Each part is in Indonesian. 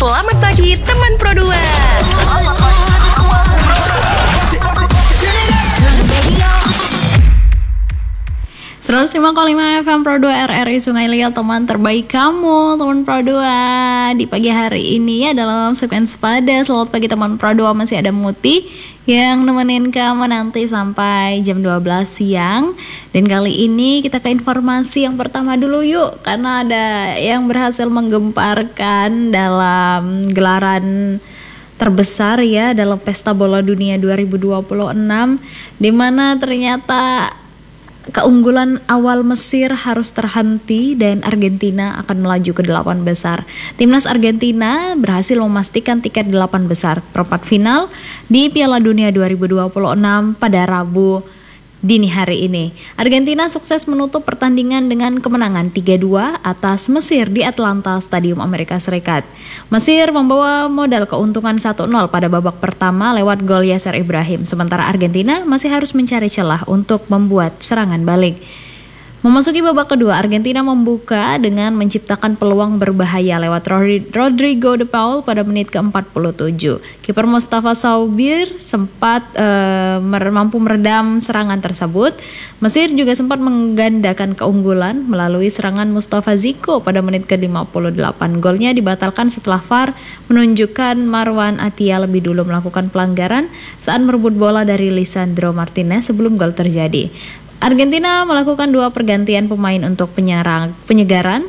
Selamat pagi teman Pro 2. Seratus 5,5 FM Pro 2 RRI Sungai Liat, teman terbaik kamu, teman Pro 2. Di pagi hari ini ya, dalam segmen Sepada. Selamat pagi teman Pro 2, masih ada Muti yang nemenin kamu nanti sampai jam 12 siang. Dan kali ini kita ke informasi yang pertama dulu yuk, karena ada yang berhasil menggemparkan dalam gelaran terbesar ya dalam Pesta Bola Dunia 2026, di mana ternyata keunggulan awal Mesir harus terhenti dan Argentina akan melaju ke 8 besar. Timnas Argentina berhasil memastikan tiket 8 besar perempat final di Piala Dunia 2026 pada Rabu dini hari ini. Argentina sukses menutup pertandingan dengan kemenangan 3-2 atas Mesir di Atlanta Stadium Amerika Serikat. Mesir membawa modal keuntungan 1-0 pada babak pertama lewat gol Yasser Ibrahim, sementara Argentina masih harus mencari celah untuk membuat serangan balik. Memasuki babak kedua, Argentina membuka dengan menciptakan peluang berbahaya lewat Rodrigo de Paul pada menit ke-47. Kiper Mustafa Saubir sempat mampu meredam serangan tersebut. Mesir juga sempat menggandakan keunggulan melalui serangan Mustafa Ziko pada menit ke-58. Golnya dibatalkan setelah VAR menunjukkan Marwan Atia lebih dulu melakukan pelanggaran saat merebut bola dari Lisandro Martinez sebelum gol terjadi. Argentina melakukan 2 pergantian pemain untuk penyegaran,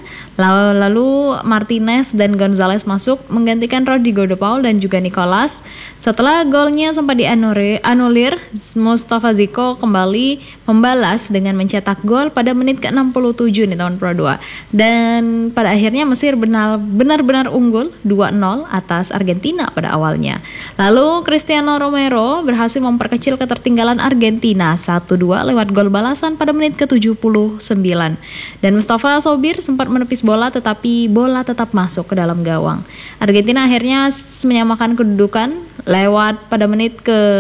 lalu Martinez dan Gonzalez masuk menggantikan Rodrigo de Paul dan juga Nicolas. Setelah golnya sempat dianulir, Mustafa Ziko kembali membalas dengan mencetak gol pada menit ke-67 nih tahun Pro 2. Dan pada akhirnya Mesir benar-benar unggul 2-0 atas Argentina pada awalnya. Lalu Cristiano Romero berhasil memperkecil ketertinggalan Argentina 1-2 lewat gol balasan pada menit ke-79. Dan Mustafa Saubir sempat menepis bola, tetapi bola tetap masuk ke dalam gawang. Argentina akhirnya menyamakan kedudukan lewat pada menit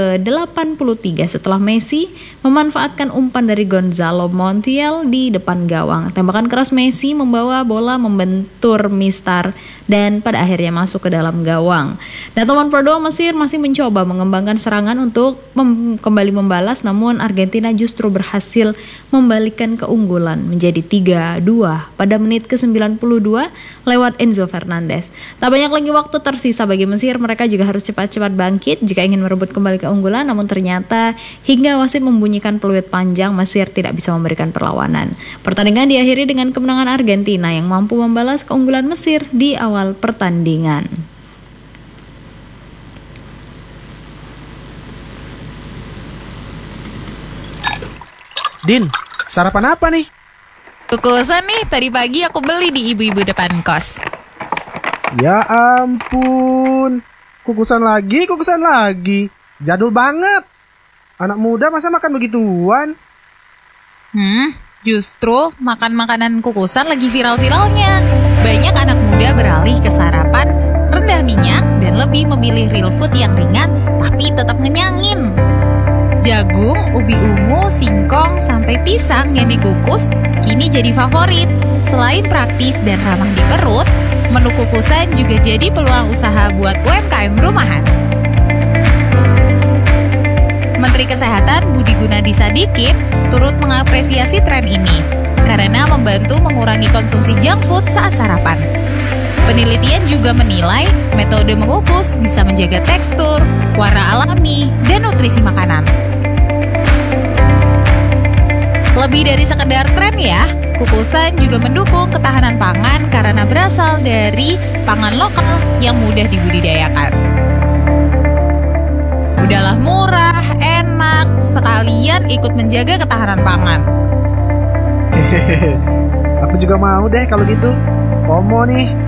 ke-83 setelah Messi memanfaatkan umpan dari Gonzalo Montiel di depan gawang. Tembakan keras Messi membawa bola membentur mistar dan pada akhirnya masuk ke dalam gawang. Dan teman Pro 2, Mesir masih mencoba mengembangkan serangan untuk kembali membalas, namun Argentina justru berhasil membalikkan keunggulan menjadi 3-2 pada menit ke-92 lewat Enzo Fernandez. Tak banyak lagi waktu tersisa bagi Mesir, mereka juga harus cepat-cepat bangkit jika ingin merebut kembali keunggulan, namun ternyata hingga wasit membunyikan peluit panjang, Mesir tidak bisa memberikan perlawanan. Pertandingan diakhiri dengan kemenangan Argentina yang mampu membalas keunggulan Mesir di awal pertandingan. Din, sarapan apa nih? Kukusan nih, tadi pagi aku beli di ibu-ibu depan kos. Ya ampun, kukusan lagi. Jadul banget. Anak muda masa makan begituan? Justru makan makanan kukusan lagi viral-viralnya. Banyak anak muda beralih ke sarapan rendah minyak dan lebih memilih real food yang ringan tapi tetap ngenyangin. Jagung, ubi ungu, singkong, sampai pisang yang dikukus kini jadi favorit. Selain praktis dan ramah di perut, menu kukusan juga jadi peluang usaha buat UMKM rumahan. Menteri Kesehatan Budi Gunadi Sadikin turut mengapresiasi tren ini karena membantu mengurangi konsumsi junk food saat sarapan. Penelitian juga menilai metode mengukus bisa menjaga tekstur, warna alami, dan nutrisi makanan. Lebih dari sekedar tren ya, kukusan juga mendukung ketahanan pangan karena berasal dari pangan lokal yang mudah dibudidayakan. Udahlah murah, enak, sekalian ikut menjaga ketahanan pangan. Hehehe, aku juga mau deh kalau gitu. FOMO nih.